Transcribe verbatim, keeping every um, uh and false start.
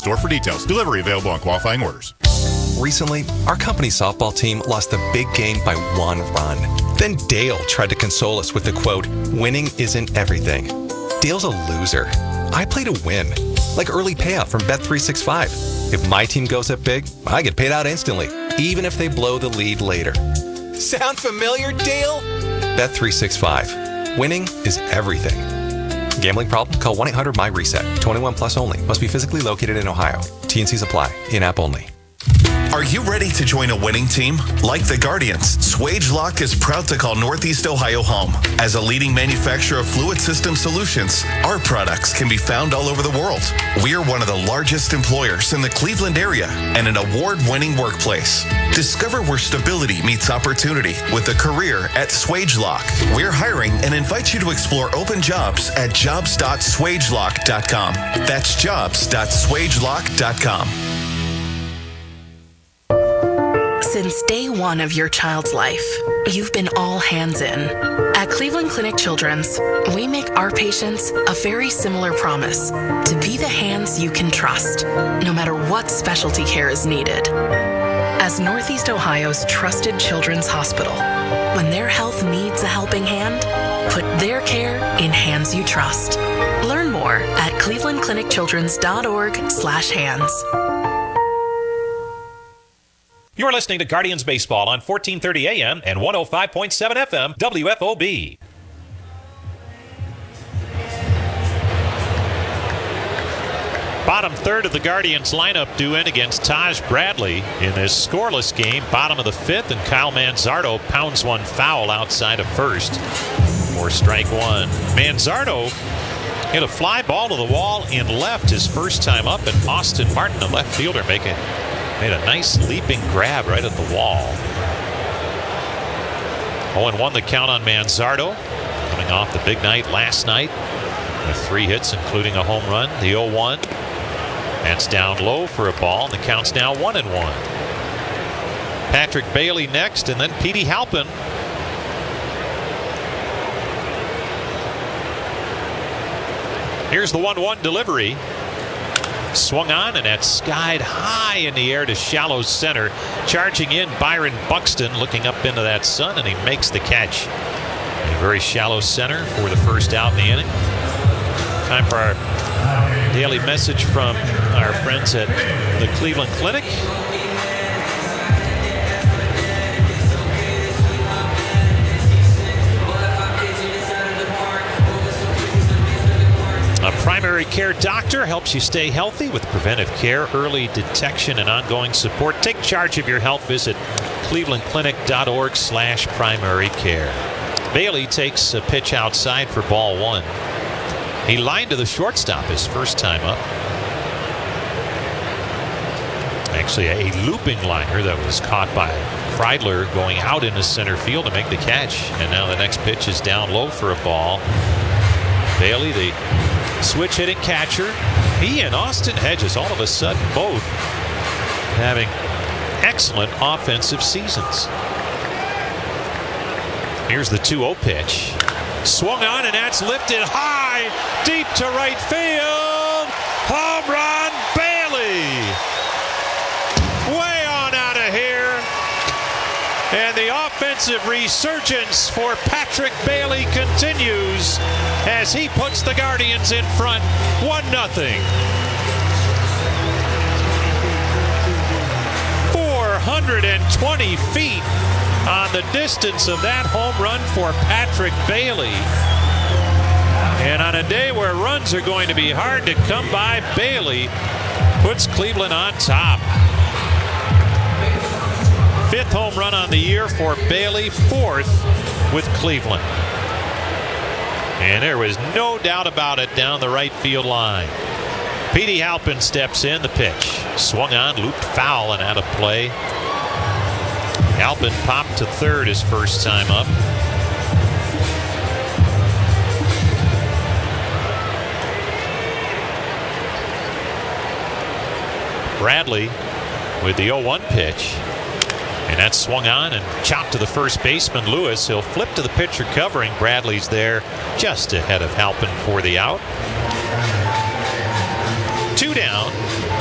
store for details. Delivery available on qualifying orders. Recently, our company's softball team lost the big game by one run. Then Dale tried to console us with the quote, "Winning isn't everything." Dale's a loser. I play to win, like early payout from Bet three sixty-five. If my team goes up big, I get paid out instantly, even if they blow the lead later. Sound familiar, Dale? Bet three sixty-five. Winning is everything. Gambling problem? Call one eight hundred M Y reset. twenty-one plus only. Must be physically located in Ohio. T and Cs apply. In-app only. Are you ready to join a winning team? Like the Guardians, Swagelok is proud to call Northeast Ohio home. As a leading manufacturer of fluid system solutions, our products can be found all over the world. We are one of the largest employers in the Cleveland area and an award-winning workplace. Discover where stability meets opportunity with a career at Swagelok. We're hiring and invite you to explore open jobs at jobs dot swagelok dot com. That's jobs dot swagelok dot com. Since day one of your child's life, you've been all hands in. At Cleveland Clinic Children's, we make our patients a very similar promise to be the hands you can trust, no matter what specialty care is needed. As Northeast Ohio's trusted children's hospital, when their health needs a helping hand, put their care in hands you trust. Learn more at cleveland clinic children's dot org slash hands. You're listening to Guardians Baseball on fourteen thirty A M and one oh five point seven F M W F O B. Bottom third of the Guardians lineup due in against Taj Bradley in this scoreless game. Bottom of the fifth, and Kyle Manzardo pounds one foul outside of first for strike one. Manzardo hit a fly ball to the wall in left his first time up, and Austin Martin, the left fielder, make it. Made a nice leaping grab right at the wall. oh and one the count on Manzardo, coming off the big night last night with three hits, including a home run. The oh one. That's down low for a ball, and the count's now one and one. Patrick Bailey next, and then Petey Halpin. Here's the one one delivery. Swung on, and that's skied high in the air to shallow center. Charging in, Byron Buxton looking up into that sun, and he makes the catch. A very shallow center for the first out in the inning. Time for our daily message from our friends at the Cleveland Clinic. A primary care doctor helps you stay healthy with preventive care, early detection, and ongoing support. Take charge of your health. Visit cleveland clinic dot org slash primary care. Bailey takes a pitch outside for ball one. He lined to the shortstop his first time up. Actually, a looping liner that was caught by Kreidler going out into center field to make the catch. And now the next pitch is down low for a ball. Bailey, the switch hitting catcher, he and Austin Hedges all of a sudden both having excellent offensive seasons. Here's the two oh pitch. Swung on, and that's lifted high, deep to right field. Home run, Bailey. Way on out of here. And the offensive resurgence for Patrick Bailey continues as he puts the Guardians in front one nothing. four hundred twenty feet on the distance of that home run for Patrick Bailey. And on a day where runs are going to be hard to come by, Bailey puts Cleveland on top. Fifth home run on the year for Bailey, fourth with Cleveland. And there was no doubt about it down the right field line. Petey Halpin steps in. The pitch swung on, looped foul, and out of play. Halpin popped to third his first time up. Bradley with the oh one pitch. And that's swung on and chopped to the first baseman, Lewis. He'll flip to the pitcher covering. Bradley's there just ahead of Halpin for the out. Two down.